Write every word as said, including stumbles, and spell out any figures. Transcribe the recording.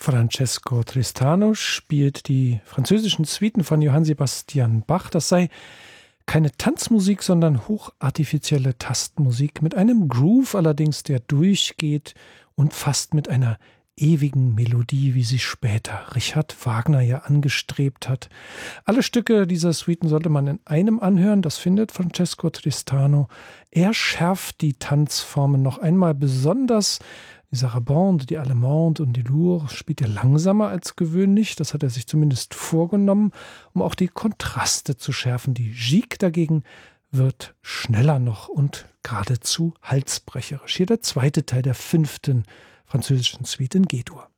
Francesco Tristano spielt die französischen Suiten von Johann Sebastian Bach. Das sei keine Tanzmusik, sondern hochartifizielle Tastmusik mit einem Groove allerdings, der durchgeht und fast mit einer ewigen Melodie, wie sie später Richard Wagner ja angestrebt hat. Alle Stücke dieser Suiten sollte man in einem anhören, das findet Francesco Tristano. Er schärft die Tanzformen noch einmal besonders. Die Sarabande, die Allemande und die Lourde spielt er langsamer als gewöhnlich. Das hat er sich zumindest vorgenommen, um auch die Kontraste zu schärfen. Die Gigue dagegen wird schneller noch und geradezu halsbrecherisch. Hier der zweite Teil der fünften französischen Suite in G-Dur.